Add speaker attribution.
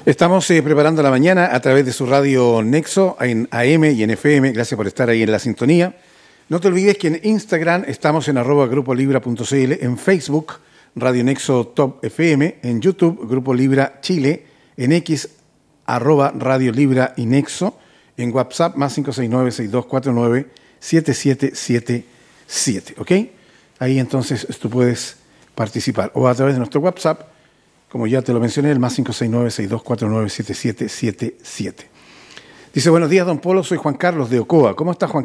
Speaker 1: Estamos preparando la mañana a través de su radio Nexo, en AM y en FM. Gracias por estar ahí en la sintonía. No te olvides que en Instagram estamos en @grupolibra.cl, en Facebook, Radio Nexo Top FM, en YouTube, Grupo Libra Chile, en X, @Radio Libra y Nexo, en WhatsApp, más 569-6249-7777, ¿ok? Ahí entonces tú puedes participar. O a través de nuestro WhatsApp, como ya te lo mencioné, el más 569-6249-7777. Dice, buenos días, don Polo, soy Juan Carlos de Ocoa. ¿Cómo está, Juan